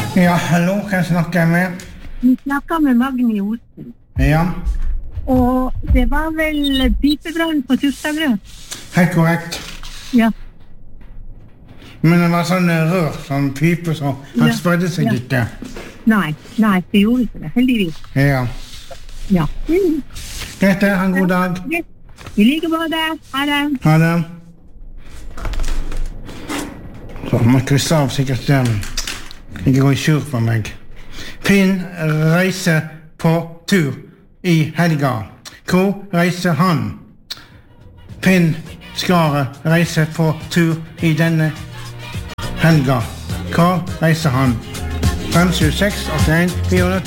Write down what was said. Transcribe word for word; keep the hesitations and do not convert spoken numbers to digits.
Ja, hallo, hvem snakker jeg med? Vi snakker med Magni Osen. Ja. Og det var vel pipebrann på Tuftagrø? Helt korrekt. Ja. Men det var sånn rør, sånn pipe, så han Ja. spredde seg Ja. ikke. Nei, nei, det gjorde ikke det, heldigvis. Ja. Ja. Mm. Greit, ha en god dag. I like måte. Ha det. Ha det. Så må jeg krysse av sikkert um, ikke gå i sur for meg. Finn reiser på tur i helga. Hvor reiser han? Finn Skare reiser på tur i denne helga. Hvor reiser han? fem sju seks åtte en fire